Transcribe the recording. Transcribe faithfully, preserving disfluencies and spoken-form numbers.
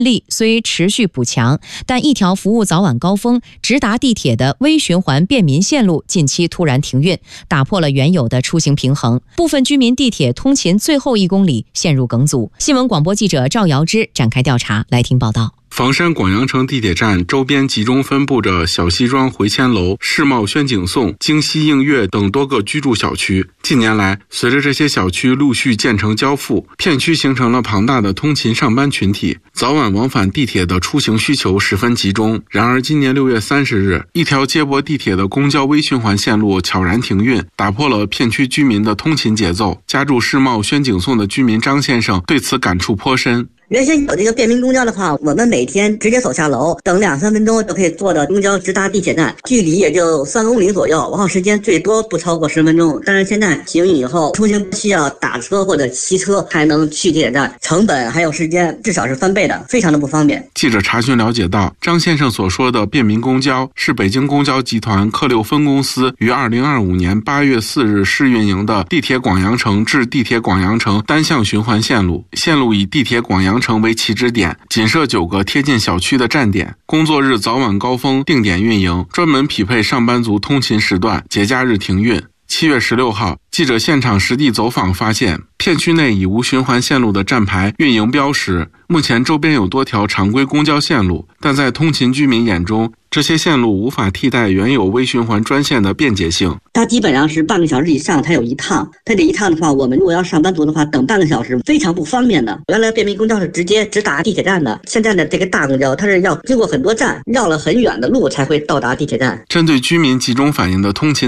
力虽持续补强，但一条服务早晚高峰、直达地铁的微循环便民线路近期突然停运，打破了原有的出行平衡，部分居民地铁通勤最后一公里陷入梗阻。新闻广播记者赵瑶芝展开调查，来听报道。 房山广阳城地铁站周边集中分布着小西庄回迁楼、世贸轩景颂、京西映月等多个居住小区。近年来，随着这些小区陆续建成交付，片区形成了庞大的通勤上班群体，早晚往返地铁的出行需求十分集中。然而，今年六月三十日，一条接驳地铁的公交微循环线路悄然停运，打破了片区居民的通勤节奏。家住世贸轩景颂的居民张先生对此感触颇深。 原先有这个便民公交的话，我们每天直接走下楼，等两三分钟就可以坐到公交直达地铁站，距离也就三公里左右，往后时间最多不超过十分钟。但是现在停运以后，出行需要打车或者骑车才能去地铁站，成本还有时间至少是翻倍的，非常的不方便。 记者查询了解到，张先生所说的便民公交是北京公交集团客六分公司于二零二五年八月四日试运营的地铁广阳城至地铁广阳城单向循环线路，线路以地铁广阳城为起止点，仅设九个贴近小区的站点，工作日早晚高峰定点运营，专门匹配上班族通勤时段，节假日停运。七月十六号，记者现场实地走访发现，片区内已无循环线路的站牌运营标识。目前周边有多条常规公交线路，但在通勤居民眼中，这些线路无法替代原有微循环专线的便捷性。 它基本上是半个小时以上才有一趟，它这一趟的话，我们如果要上班族的话，等半个小时非常不方便的。原来便民公交是直接直达地铁站的，现在的这个大公交它是要经过很多站，绕了很远的路才会到达地铁站。 针对居民集中反映的通勤